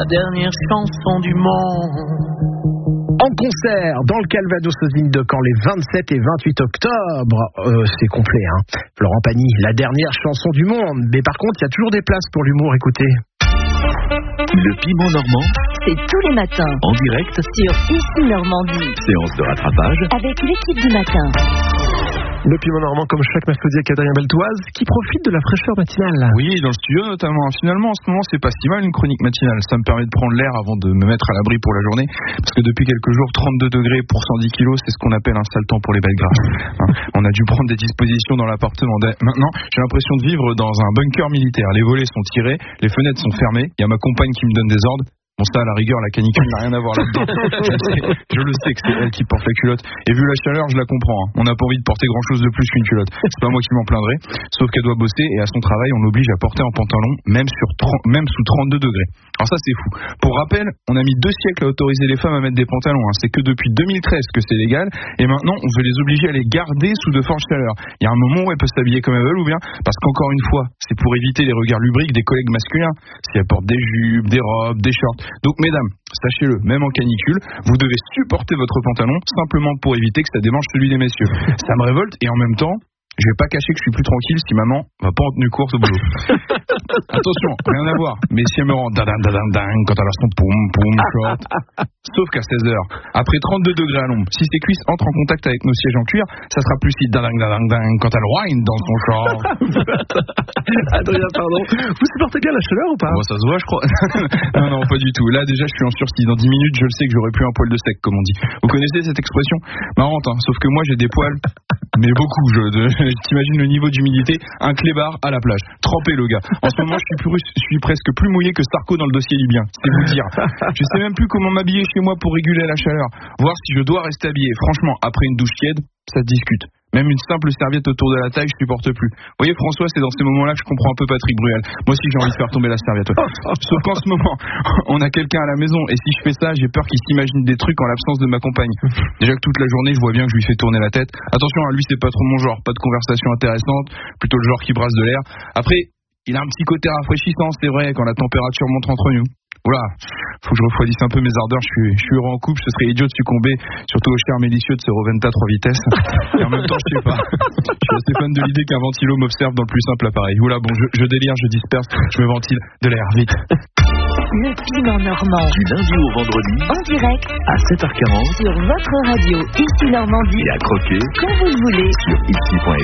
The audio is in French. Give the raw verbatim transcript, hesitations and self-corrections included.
la dernière chanson du monde. En concert dans le Calvados aux Zines de Caen les vingt-sept et vingt-huit octobre. Euh, c'est complet, hein. Florent Pagny, la dernière chanson du monde. Mais par contre, il y a toujours des places pour l'humour, écoutez. Le Piment Normand, c'est tous les matins. En direct sur Ici Normandie. Séance de rattrapage avec l'équipe du matin. Le Piment Normand, comme chaque mercredi avec Adrien Beltoise, qui profite de la fraîcheur matinale. Oui, dans le studio notamment. Finalement, en ce moment, c'est pas si mal une chronique matinale. Ça me permet de prendre l'air avant de me mettre à l'abri pour la journée. Parce que depuis quelques jours, trente-deux degrés pour cent dix kilos, c'est ce qu'on appelle un sale temps pour les belles grasses. Hein, on a dû prendre des dispositions dans l'appartement. Maintenant, j'ai l'impression de vivre dans un bunker militaire. Les volets sont tirés, les fenêtres sont fermées. Il y a ma compagne qui me donne des ordres. Bon, ça, à la rigueur, la canicule n'a rien à voir là-dedans. Je, sais, je le sais que c'est elle qui porte la culotte. Et vu la chaleur, je la comprends. Hein. On n'a pas envie de porter grand-chose de plus qu'une culotte. C'est pas moi qui m'en plaindrai. Sauf qu'elle doit bosser et à son travail, on l'oblige à porter un pantalon, même, sur trente, même sous trente-deux degrés. Alors ça, c'est fou. Pour rappel, on a mis deux siècles à autoriser les femmes à mettre des pantalons. Hein. C'est que depuis deux mille treize que c'est légal. Et maintenant, on veut les obliger à les garder sous de fortes chaleurs. Il y a un moment où elles peuvent s'habiller comme elles veulent ou bien parce qu'encore une fois, c'est pour éviter les regards lubriques des collègues masculins. Si elles portent des jupes, des robes, des shorts. Donc, mesdames, sachez-le, même en canicule, vous devez supporter votre pantalon simplement pour éviter que ça démange celui des messieurs. Ça me révolte et en même temps, je vais pas cacher que je suis plus tranquille si maman va pas en tenue courte au boulot. Attention, rien à voir. Mais si elle me rend dadin dadin ding quand elle a son poum poum short. Sauf qu'à seize heures, après trente-deux degrés à l'ombre, si ses cuisses entrent en contact avec nos sièges en cuir, ça sera plus si dadin dadin ding quand elle whine dans son short. Adrien, pardon. Vous supportez bien la chaleur ou pas? Bon, ça se voit, je crois. Non, non, pas du tout. Là, déjà, je suis en sursis. Dans dix minutes, je le sais que j'aurai plus un poil de sec, comme on dit. Vous connaissez cette expression? Marrante, hein. Sauf que moi, j'ai des poils, mais beaucoup. Je, de, t'imagines le niveau d'humidité? Un clébard à la plage. Trempé, le gars. En ce moment, je suis, plus, je suis presque plus mouillé que Sarko dans le dossier libyen. C'est vous dire. Je sais même plus comment m'habiller chez moi pour réguler la chaleur. Voir si je dois rester habillé. Franchement, après une douche tiède, ça se discute. Même une simple serviette autour de la taille, je supporte plus. Vous voyez, François, c'est dans ces moments-là que je comprends un peu Patrick Bruel. Moi aussi, j'ai envie de faire tomber la serviette. Sauf qu'en ce moment, on a quelqu'un à la maison. Et si je fais ça, j'ai peur qu'il s'imagine des trucs en l'absence de ma compagne. Déjà que toute la journée, je vois bien que je lui fais tourner la tête. Attention, hein, lui, c'est pas trop mon genre. Pas de conversation intéressante. Plutôt le genre qui brasse de l'air. Après, il a un petit côté rafraîchissant, c'est vrai, quand la température monte entre nous. Oula, faut que je refroidisse un peu mes ardeurs, je suis, je suis heureux en couple, ce serait idiot de succomber, surtout au charme délicieux de ce Roventa trois vitesses. Et en même temps, je sais pas, je suis assez fan de l'idée qu'un ventilo m'observe dans le plus simple appareil. Oula, bon, je, je délire, je disperse, je me ventile de l'air, vite. Le Piment Normand. Du lundi au vendredi. En direct. À sept heures quarante. Sur votre radio, Ici Normandie. Et à croquer. Quand vous le voulez. Sur ici point f r.